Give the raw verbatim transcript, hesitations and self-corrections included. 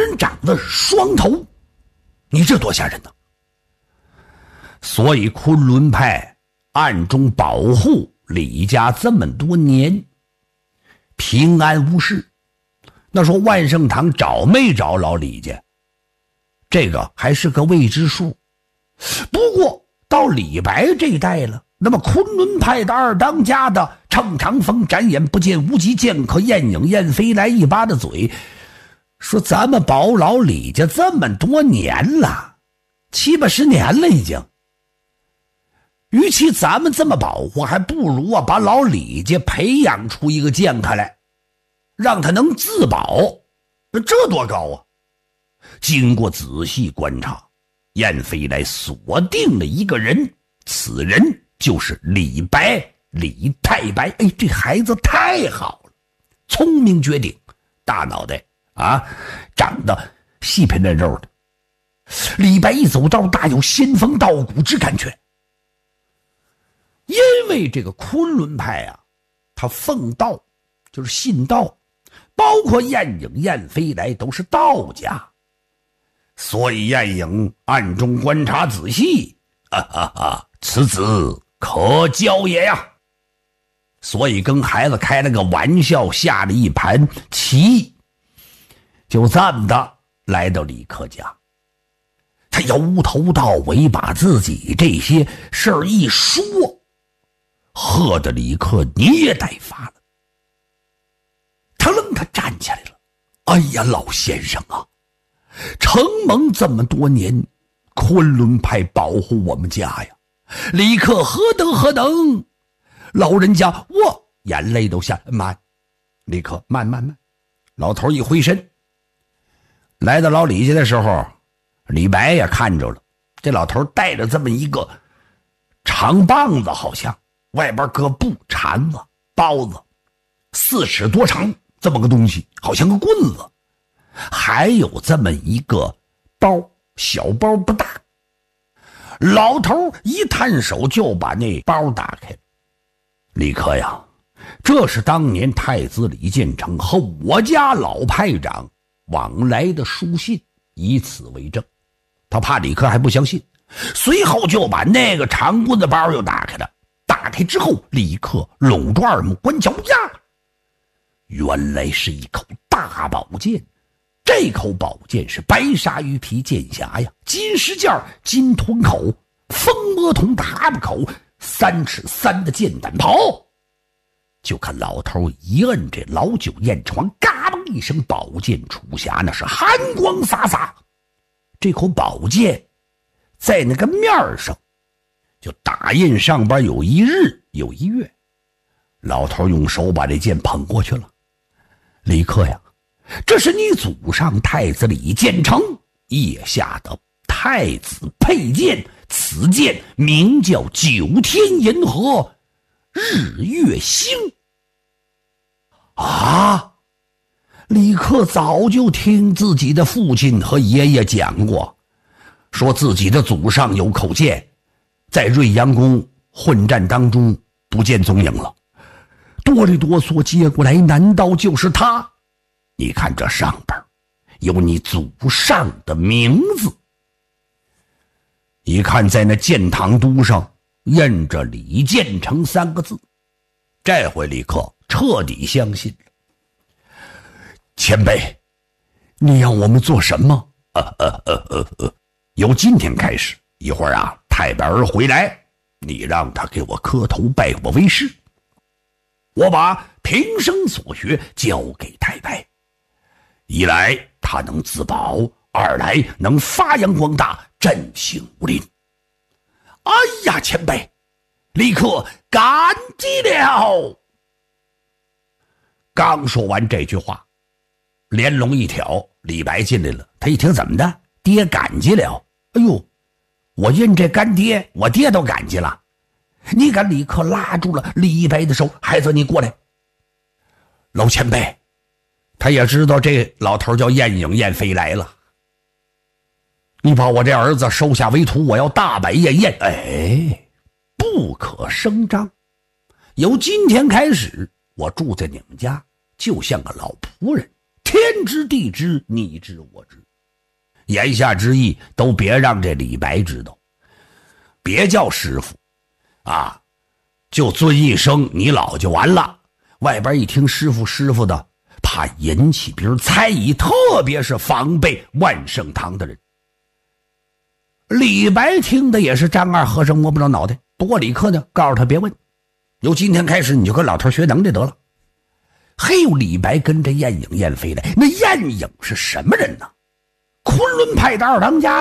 人长得双头，你这多吓人呢！所以昆仑派暗中保护李家这么多年，平安无事。那说万圣堂找没找老李家，这个还是个未知数。不过到李白这一代了，那么昆仑派的二当家的程长风展眼不见无极，剑客燕影燕飞来一巴的嘴，说咱们保老李家这么多年了，七八十年了已经，与其咱们这么保护，还不如啊把老李家培养出一个剑客来，让他能自保，这多高啊！经过仔细观察，燕飞来锁定了一个人，此人就是李白，李太白。哎，这孩子太好了，聪明绝顶，大脑袋啊长得细皮嫩肉的。李白一走道大有仙风道骨之感觉。因为这个昆仑派啊，他奉道，就是信道，包括燕影燕飞来都是道家，所以燕影暗中观察仔细，哈哈哈，此子可教也呀。所以跟孩子开了个玩笑，下了一盘棋，就这么的来到李克家。他由头到尾把自己这些事儿一说，喝得李克你也呆发了。他愣，他站起来了。哎呀，老先生啊，承蒙这么多年昆仑派保护我们家呀，李克何等何等。老人家我眼泪都下，慢，李克慢慢慢。老头一回身，来到老李家的时候，李白也看着了，这老头带着这么一个长棒子，好像外边搁布缠子包子，四尺多长这么个东西，好像个棍子，还有这么一个包，小包不大。老头一探手就把那包打开。李克呀，这是当年太子李建成和我家老派长往来的书信，以此为证。他怕李克还不相信，随后就把那个长棍子包又打开了。打开之后，李克拢住二目观瞧呀，原来是一口大宝剑。这口宝剑是白鲨鱼皮剑匣呀，金石件，金吞口，风魔铜的蛤蟆口，三尺三的剑胆炮。就看老头一摁这老酒砚床，嘎嘣一声，宝剑出匣，那是寒光洒洒。这口宝剑在那个面上就打印上边有一日有一月。老头用手把这剑捧过去了。李克呀，这是你祖上太子李建成腋下的太子佩剑，此剑名叫九天银河日月星。啊，李克早就听自己的父亲和爷爷讲过，说自己的祖上有口剑，在瑞阳宫混战当中不见踪影了。哆里哆嗦接过来，难道就是他？你看这上边有你祖上的名字。一看在那建堂都上印着李建成三个字，这回李克彻底相信了。前辈，你让我们做什么？呃呃呃呃呃，由今天开始，一会儿啊，太白儿回来，你让他给我磕头拜我为师。我把平生所学交给太白，一来他能自保，二来能发扬光大，振兴武林。哎呀，前辈，立刻感激了。刚说完这句话，连笼一挑，李白进来了。他一听，怎么的？爹感激了？哎呦，我认这干爹，我爹都感激了。你敢立刻拉住了李白的手，孩子你过来。老前辈，他也知道这老头叫燕影燕飞来了。你把我这儿子收下为徒，我要大摆宴宴。哎，不可声张。由今天开始，我住在你们家，就像个老仆人， 天知地知，你知我知。言下之意，都别让这李白知道，别叫师傅啊，就尊一声你老就完了。外边一听师傅师傅的，怕引起别人猜疑，特别是防备万圣堂的人。李白听的也是丈二和尚摸不着脑袋，不过李克呢告诉他别问，由今天开始你就跟老头学能耐得了。嘿呦，李白跟着燕影燕飞来，那燕影是什么人呢？昆仑派的二当家